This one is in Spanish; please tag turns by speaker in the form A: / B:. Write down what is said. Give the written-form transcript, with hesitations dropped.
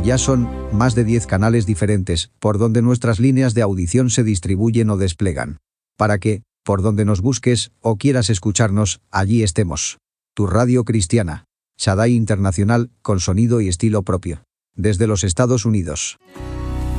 A: ya son más de 10 canales diferentes por donde nuestras líneas de audición se distribuyen o desplegan. Para que, por donde nos busques o quieras escucharnos, allí estemos. Tu radio cristiana. Shaddai Internacional, con sonido y estilo propio. Desde los Estados Unidos.